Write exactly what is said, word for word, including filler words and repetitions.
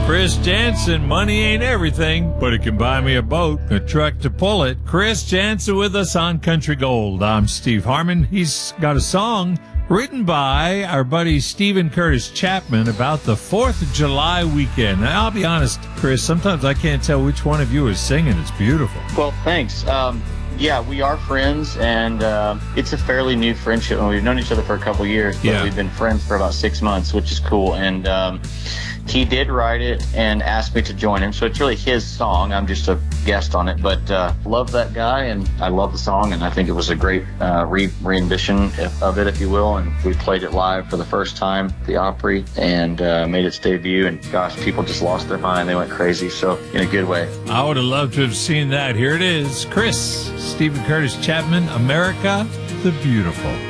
Chris Jansen, money ain't everything, but it can buy me a boat, a truck to pull it. Chris Jansen with us on Country Gold. I'm Steve Harmon. He's got a song written by our buddy Stephen Curtis Chapman about the fourth of July weekend. Now, I'll be honest, Chris, sometimes I can't tell which one of you is singing. It's beautiful. Well, thanks. Um, yeah, we are friends, and uh, it's a fairly new friendship. We've known each other for a couple years, but Yeah. we've been friends for about six months, which is cool. And um, he did write it and asked me to join him, so it's really his song. I'm just a guest on it, but uh, love that guy, and I love the song, and I think it was a great uh, re- rendition of it, if you will. And we played it live for the first time at the Opry, and uh, made its debut, and gosh, people just lost their mind. They went crazy, so in a good way. I would have loved to have seen that. Here it is. Chris, Stephen Curtis Chapman, America the Beautiful.